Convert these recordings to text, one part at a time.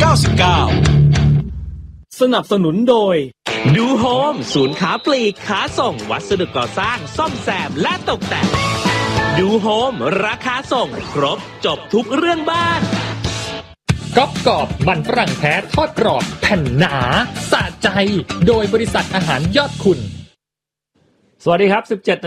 สนับสนุนโดยดูโฮมศูนย์ค้าปลีกค้าส่งวัสดุก่อสร้างซ่อมแซมและตกแต่งดูโฮมราคาส่งครบจบทุกเรื่องบ้านก๊อบกรอบมันฝรั่งแท้ทอดกรอบแผ่นหนาสะใจโดยบริษัทอาหารยอดคุณสวัสดีครับ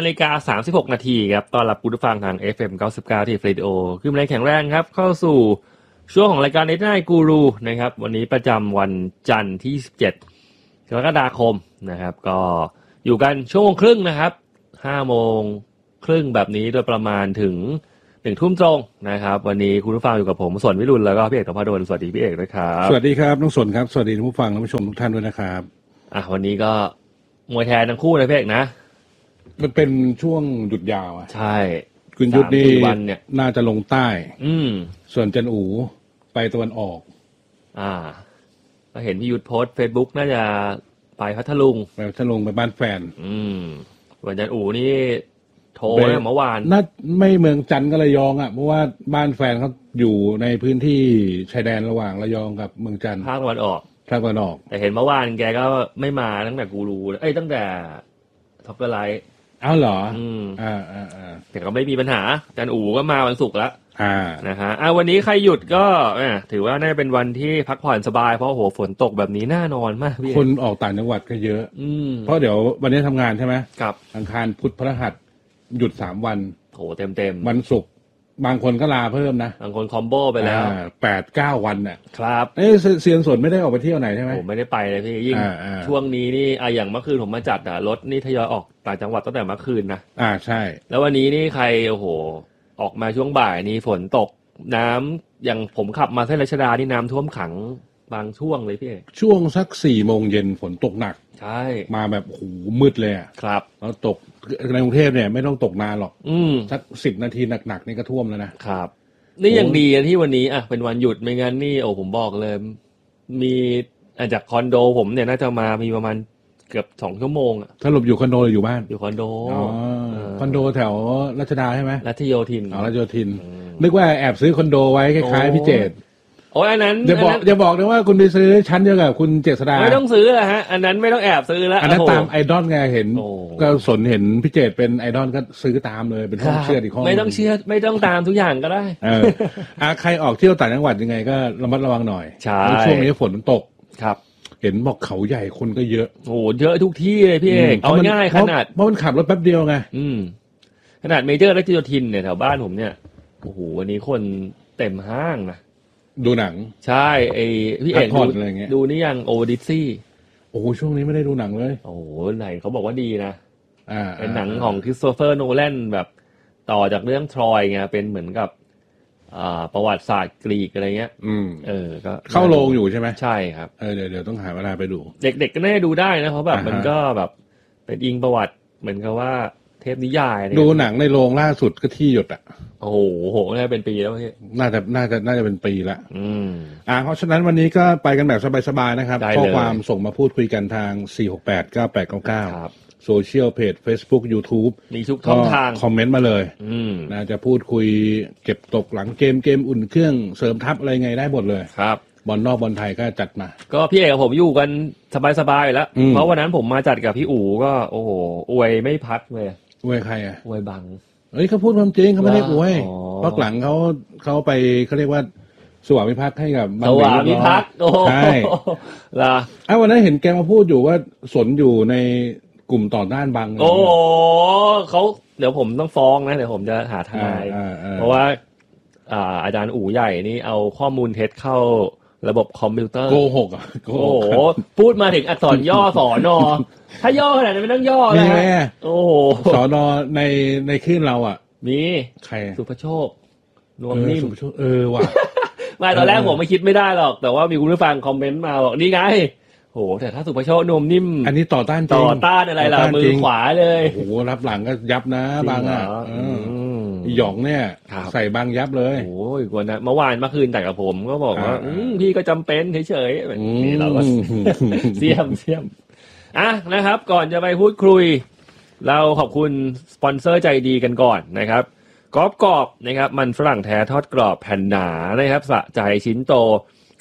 17:36 น.ครับต้อนรับคุณผู้ฟังทาง FM 99 ที่เรดิโอขึ้นมาแข็งแรงครับเข้าสู่ช่วงของรายการ Night Night Guru นะครับวันนี้ประจำวันจันทร์ที่27กรกฎาคมนะครับก็อยู่กันชั่วโมงครึ่งนะครับ5 โมงครึ่งแบบนี้โดยประมาณถึง1 ทุ่มตรงนะครับวันนี้คุณผู้ฟังอยู่กับผมสนวิรุณแล้วก็พี่เอกธภดลสวัสดีพี่เอกด้วยครับสวัสดีครับน้องสนครับสวัสดีผู้ฟังและผู้ชมทุกท่านด้วยนะครับวันนี้ก็มวยแทนทั้งคู่นะพี่เอกนะมันเป็นช่วงหยุดยาวอ่ะใช่คุณยุทธนี่น่าจะลงใต้ส่วนจันอูไปตะวันออกก็เห็นพี่ยุทธโพสต์ Facebook น่าจะไปพัทลุงไปบ้านแฟนส่วนจันอูนี่โทรเมื่อวานน่าไม่เมืองจันทร์ก็ระยองอ่ะเพราะว่าบ้านแฟนเขาอยู่ในพื้นที่ชายแดนระหว่างระยองกับเมืองจันทร์ภาคตะวันออกแต่เห็นเมื่อวานแกก็ไม่มาตั้งแต่กูรูตั้งแต่ท็อปไลท์เอาเหรอแต่ก็ไม่มีปัญหาจันอูก็มาวันศุกร์แล้วนะฮะวันนี้ใครหยุดก็ถือว่าน่าจะเป็นวันที่พักผ่อนสบายเพราะโหฝนตกแบบนี้น่านอนมากพี่คนออกต่างจังหวัดก็เยอะเพราะเดี๋ยววันนี้ทำงานใช่ไหมครับอังคารพุธพฤหัสหยุด3 วันโหเต็มวันศุกร์บางคนก็ลาเพิ่มนะบางคนคอมโบไปแล้ว 8-9 วันน่ะครับเซียนสนไม่ได้ออกไปเที่ยวไหนใช่ไหมผมไม่ได้ไปเลยพี่ยิ่งช่วงนี้นี่อย่างเมื่อคืนผมมาจัดรถนี่ทยอยออกต่างจังหวัดตั้งแต่เมื่อคืนนะใช่แล้ววันนี้นี่ใครโอ้โหออกมาช่วงบ่ายนี่ฝนตกน้ำอย่างผมขับมาเส้นรัชดานี่น้ำท่วมขังบางช่วงเลยพี่ช่วงสัก4 โมงเย็นฝนตกหนักใช่มาแบบโหมืดเลยครับแล้วตกในกรุงเทพเนี่ยไม่ต้องตกนานหรอกสัก10 นาทีหนักๆนี่ก็ท่วมแล้วนะครับนี่ยังดีที่วันนี้เป็นวันหยุดไม่งั้นนี่ผมบอกเลยมีจากคอนโดผมเนี่ยน่าจะมามีประมาณเกือบ2 ชั่วโมงถ้าหลบอยู่คอนโดหรืออยู่บ้านอยู่คอนโดคอนโดแถวรัชดาใช่ไหมรัชโยธินรัชโยธินนึกว่าแอบซื้อคอนโดไว้คล้ายๆพี่เจตอันนั้นอย่าบอกนะว่าคุณไปซื้อชั้นเดียวกับคุณเจษฎาไม่ต้องซื้อฮะอันนั้นไม่ต้องแอบซื้อแล้วอันนั้นตามไอดอลไงเห็นก็สนเห็นพี่เจตเป็นไอดอลก็ซื้อตามเลยเป็นห้องเชื่ออีกห้องไม่ต้องเชื่อไม่ต้องตามทุกอย่างก็ได้ใครออกเที่ยวต่างจังหวัดยังไงก็ระมัดระวังหน่อยช่วงนี้ฝนตกครับเห็นบอกเขาใหญ่คนก็เยอะเยอะทุกที่เลยพี่เอกเอาง่ายขนาดเพราะมันขับรถแป๊บเดียวไงขนาดเมเจอร์รัชโยธินเนี่ยแถวบ้านผมเนี่ยโอ้โหวันนี้คนเต็มห้างนะดูหนังใช่พี่เอกดูนี่ยังโอดิซี่ช่วงนี้ไม่ได้ดูหนังเลยไหนเขาบอกว่าดีนะเป็นหนังของคริสโตเฟอร์โนแลนแบบต่อจากเรื่องทรอยไงเป็นเหมือนกับประวัติศาสตร์กรีกอะไรเงี้ยก็เข้าโรงอยู่ใช่ไหมใช่ครับเดี๋ยวต้องหาเวลาไปดูเด็กๆก็น่าดูได้นะเพราะแบบมันก็แบบเป็นอิงประวัติเหมือนกับว่าเทพนิยายดูหนังในโรงล่าสุดก็ที่หยดโอ้โหน่าเป็นปีแล้วพี่น่าจะเป็นปีละเพราะฉะนั้นวันนี้ก็ไปกันแบบสบายๆนะครับข้อความส่งมาพูดคุยกันทาง4689899โซเชียลเพจ Facebook YouTube มีทุกช่องทางคอมเมนต์มาเลยจะพูดคุยเก็บตกหลังเกมอุ่นเครื่องเสริมทัพอะไรไงได้หมดเลยครับบอลนอกบอลไทยก็จัดมาก็พี่เอกกับผมอยู่กันสบายๆแล้วเพราะวันนั้นผมมาจัดกับพี่อู๋ก็โอ้โหอวยไม่พักเลยอวยใครอวยบังเขาพูดความจริงเขาไม่ได้อวยเพราะหลังเขาไปเขาเรียกว่าสวามิภักดิ์ให้กับสวามิภักดิ์ใช่ล่ะวันนั้นเห็นแกมาพูดอยู่ว่าสนอยู่ในกลุ่มต่อต้านบังเขาเดี๋ยวผมต้องฟ้องนะเดี๋ยวผมจะหาทนายเพราะว่าอาจารย์อู๋ใหญ่นี่เอาข้อมูลเท็จเข้าระบบคอมพิวเตอร์โกหกพูดมาถึงอักษรย่อสอนอถ้าย่อขนาดนั้นไม่ต้องย่อแล้วโอ้โหสอนอในคลื่นเรามีใครสุภโชคนวมนิ่มว่ะไม่ตอนแรกผมไม่คิดไม่ได้หรอกแต่ว่ามีคุณผู้ฟังคอมเมนต์มาบอกนี่ไงโหแต่ถ้าสุภโชคนวมนิ่มอันนี้ต่อต้านอะไรล่ะมือขวาเลยโอ้โหรับหลังก็ยับนะบางหยองเนี่ยใส่บางยับเลยโอ้ยกว่านะเมื่อคืนแต่กับผมก็บอกว่าพี่ก็จำเป็นเฉยๆนี่เราก็เสี่ยมนะครับก่อนจะไปพูดคุยเราขอบคุณสปอนเซอร์ใจดีกันก่อนนะครับกรอบนะครับมันฝรั่งแท้ทอดกรอบแผ่นหนานะครับสะใจชิ้นโต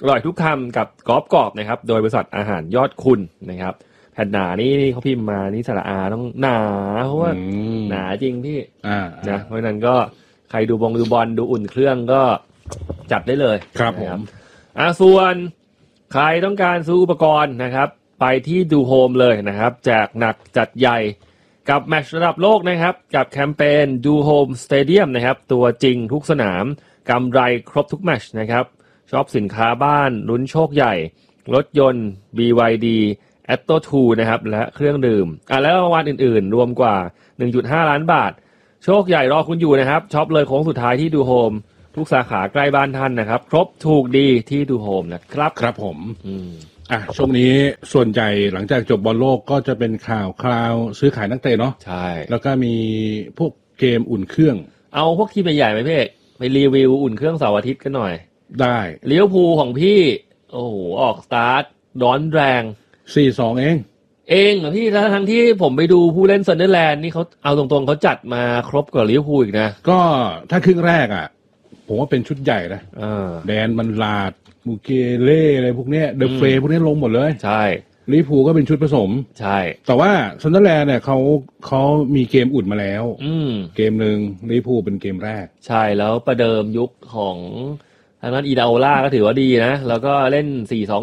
อร่อยทุกคำกับกรอบกรอบนะครับโดยบริษัทอาหารยอดคุณนะครับแผ่นหนานี่เขาพิมพ์มานี่สระอาต้องหนาเพราะว่าหนาจริงพี่นะเพราะฉะนั้นก็ใครดูบอลดูอุ่นเครื่องก็จัดได้เลยครับผมส่วนใครต้องการซื้ออุปกรณ์นะครับไปที่ดูโฮมเลยนะครับแจกหนักจัดใหญ่กับแมตช์ระดับโลกนะครับกับแคมเปญดูโฮมสเตเดียมนะครับตัวจริงทุกสนามกำไรครบทุกแมตช์นะครับช็อปสินค้าบ้านลุ้นโชคใหญ่รถยนต์ BYD Atto 2 นะครับและเครื่องดื่มแล้วรางวัลอื่นๆรวมกว่า 1.5 ล้านบาทโชคใหญ่รอคุณอยู่นะครับช็อปเลยโค้งสุดท้ายที่ดูโฮมทุกสาขาใกล้บ้านท่านนะครับครบถูกดีที่ดูโฮมนะครับครับผมช่วงนี้ส่วนใหญ่หลังจากจบบอลโลกก็จะเป็นข่าวคราวซื้อขายนักเตะเนาะใช่แล้วก็มีพวกเกมอุ่นเครื่องเอาพวกทีมใหญ่ๆไหมพี่ไปรีวิวอุ่นเครื่องเสาร์อาทิตย์กันหน่อยได้ลิเวอร์พูลของพี่โอ้โหออกสตาร์ทร้อนแรง 4-2 เองเหรอพี่ทั้งที่ผมไปดูผู้เล่นซันเดอร์แลนด์นี่เขาเอาตรงๆเขาจัดมาครบกว่าลิเวอร์พูลอีกนะก็ถ้าครึ่งแรกผมว่าเป็นชุดใหญ่นะแดนมันลาดมูเกเล่อะไรพวกเนี้ยเดอะเฟย์พวกนี้ลงหมดเลยใช่ลิเวอร์พูลก็เป็นชุดผสมใช่แต่ว่าซันเดอร์แลนด์เนี่ยเขามีเกมอุ่นมาแล้วเกมนึงลิเวอร์พูลเป็นเกมแรกใช่แล้วประเดิมยุคของทางนั้นอีดาโอล่าก็ถือว่าดีนะแล้วก็เล่น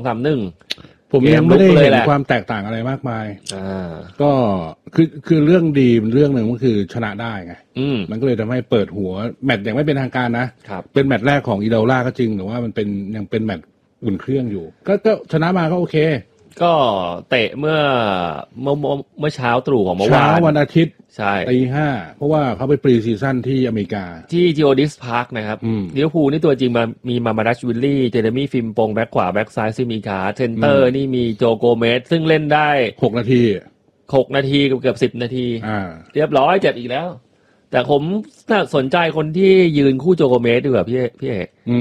4-2-3-1 ผมยังไม่ได้เห็นความแตกต่างอะไรมากมายก็คือเรื่องดีเรื่องหนึ่งก็คือชนะได้ไงมันก็เลยทำให้เปิดหัวแมตช์อย่างไม่เป็นทางการนะเป็นแมตช์แรกของอีดาโอล่าก็จริงแต่ว่ามันเป็นยังเป็นแมตช์อุ่นเครื่องอยู่ก็ชนะมาก็โอเคก็เตะเมื่อเช้าตรู่ของเมื่อวานวันอาทิตย์ใช่ 5:00เพราะว่าเขาไปปรีซีซั่นที่อเมริกาที่จิโอดิสพาร์คนะครับลิเวอร์พูลนี่ตัวจริงมีมาดัชวิลลี่เจเรมี่ฟิมปงแบ็คขวาแบ็คซ้ายซิมิกาเซนเตอร์นี่มีโจโกเมสซึ่งเล่นได้ 6 นาทีเกือบ10 นาทีเรียบร้อยเจ็บอีกแล้วแต่ผมสนใจคนที่ยืนคู่โจโกเมสดีกว่าพี่เอก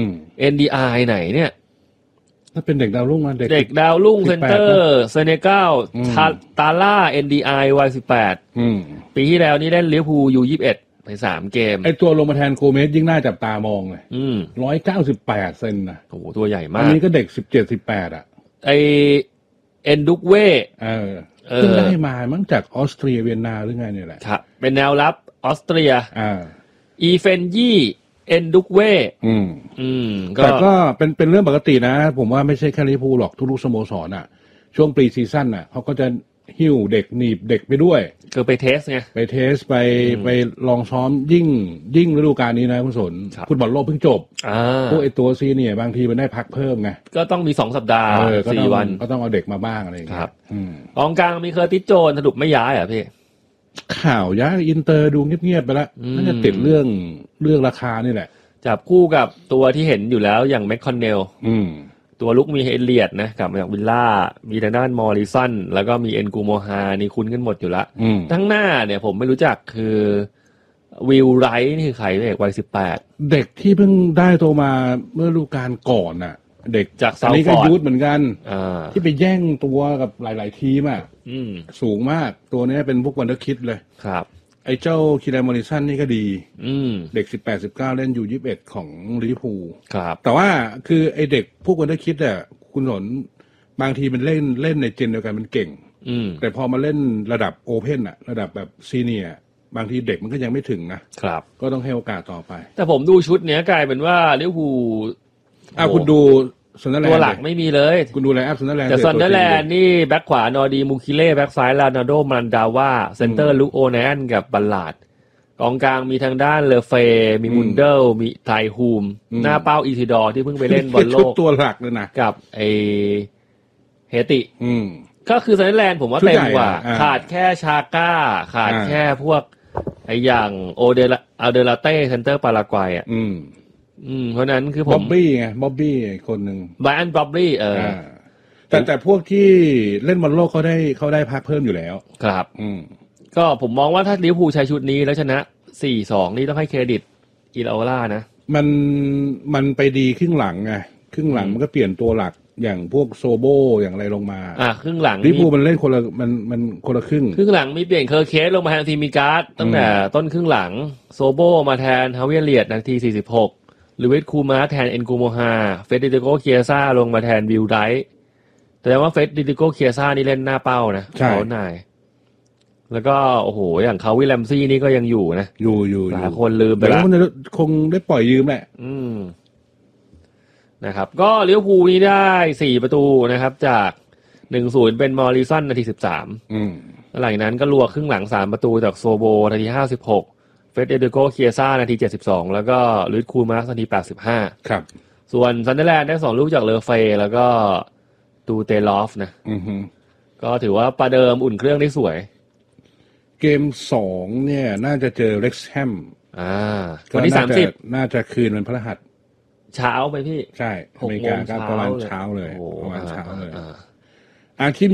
NDI ไหนเนี่ยถ้าเป็นเด็กดาวรุ่งมาเด็กดาวรุ่งเซนเตอร์เซเนกัลตาล่า NDI วัย18ปีที่แล้วนี่เล่นลิเวอร์พูลอยู่21ไป3เกมไอตัวลงมาแทนโกเมสยิ่งน่าจับตามองเลย198 เซนนะโอ้โหตัวใหญ่มากอันนี้ก็เด็ก17-18 ไอเอ็นดุกเว่เพิ่งได้มามั้งจากออสเตรียเวียนนาหรือไงเนี่ยแหละครับเป็นแนวรับออสเตรียอีเฟนยี่เอ็นดุกเว่แต่ก็เป็นเรื่องปกตินะผมว่าไม่ใช่แค่ลิเวอร์พูลหรอกทุกๆสโมสรช่วงปรีซีซั่นเขาก็จะหิ้วเด็กหนีบเด็กไปด้วยคือไปเทสไงไปลองซ้อมยิ่งฤดูกาลนี้นะคุณสนฟุตบอลโลกเพิ่งจบพวกไอตัวซีเนี่ยบางทีมันได้พักเพิ่มไงก็ต้องมี2 สัปดาห์4 วันก็ต้องเอาเด็กมาบ้างอะไรอย่างเงี้ยกองกลางมีเคอร์ติสโจนสรุปไม่ย้ายพี่ข่าวย้ายอินเตอร์ดูเงียบๆไปแล้วน่าจะติดเรื่องราคานี่แหละจับคู่กับตัวที่เห็นอยู่แล้วอย่างแมคคอนเนลตัวลุกมีเอเลียดนะกลับมาจากวิลล่ามีทางด้านมอริสันแล้วก็มีเอ็นกูโมฮานี่คุ้นกันหมดอยู่ละทั้งหน้าเนี่ยผมไม่รู้จักคือวิลไรท์นี่คือใครเด็กวัย18 เด็กที่เพิ่งได้ตัวมาเมื่อฤดูกาลก่อนน่ะเด็กจากซาวฟอร์ดนี่ก็ยูทเหมือนกันที่ไปแย่งตัวกับหลายๆทีมสูงมากตัวนี้เป็นพวกวันเดอร์คิดเลยครับไอ้เจ้าคิรามอริสันนี่ก็ดีเด็ก18-19เล่นอยู่21ของลิเวอร์พูลครับแต่ว่าคือไอ้เด็กพวกวันเดอร์คิดคุณสนบางทีมันเล่นในเจนเดียวกันมันเก่งแต่พอมาเล่นระดับโอเพ่นระดับแบบซีเนียร์บางทีเด็กมันก็ยังไม่ถึงนะครับก็ต้องให้โอกาสต่อไปแต่ผมดูชุดเนี้ยกลายเป็นว่าลิเวอร์พูลคุณดูตัวหลักไม่มีเลยคุณดูไลน์อัพซันเดอร์แลนด์แต่ซันเดอร์แลนด์นี่แบ็คขวานอร์ดีมูคิเล่แบ็คซ้ายลานาโดมันดาว่าเซนเตอร์ลุคโอไนอันกับบัลลาดกองกลางมีทางด้านเลเฟมีมุนเดลมีไทฮูมหน้าเป้าอีทิดอร์ที่เพิ่งไปเล่นบอลโลกตัวหลักเลยนะกับไอเฮติก็คือซันเดอร์แลนด์ผมว่าเต็มกว่าขาดแค่ชาก้าขาดแค่พวกไออย่างโอเดลาเต้เซนเตอร์ปารากวัยเพราะนั้นคือผมบ๊อบบี้คนหนึ่งไบรอันบ๊อบบี้แต่พวกที่เล่นบอลโลกเขาได้พักเพิ่มอยู่แล้วครับก็ผมมองว่าถ้าลิเวอร์พูลใช้ชุดนี้แล้วชนะ 4-2 นี่ต้องให้เครดิตอีลาโอล่านะมันไปดีครึ่งหลังไงครึ่งหลังมันก็เปลี่ยนตัวหลักอย่างพวกโซโบอย่างอะไรลงมาครึ่งหลังลิเวอร์พูลมันเล่นคนละมันคนละครึ่งหลังมีเปลี่ยนเคอร์เคสลงมาแทนทีมีการ์ดตั้งแต่ต้นครึ่งหลังโซโบมาแทนฮาเวียเลียดนาที46 ลูเวสคูมาแทนเอ็นกูโมฮาเฟเดริโกเคียซ่าลงมาแทนวิลไดท์แต่ว่าเฟเดริโกเคียซ่านี่เล่นหน้าเป้านะเขาหน่ายแล้วก็โอ้โหอย่างเขาวิลแลมซี่นี่ก็ยังอยู่นะอยู่หลายคนลืมไปแล้วคงได้ปล่อยยืมแหละนะครับก็ลิเวอร์พูลนี่ได้4ประตูนะครับจาก 1-0 เป็นมอริสันนาที13หลังจากนั้นก็รัวครึ่งหลัง3ประตูจากโซโบนาที56เฟเดริโกเคียซ่านาที72แล้วก็ลุยส์คูมาสนาที85 ครับส่วนซันเดอร์แลนด์ได้2ลูกจากเลอเฟแล้วก็ตูเตลอฟนะก็ถือว่าประเดิมอุ่นเครื่องได้สวยเกม2เนี่ยน่าจะเจอเร็กซ์แฮมวันที่30 น่าจะคืนวันพฤหัสเช้าไปพี่ใช่อเมริกาก็ประมาณเช้าเลยประมาณเช้าเลยทีม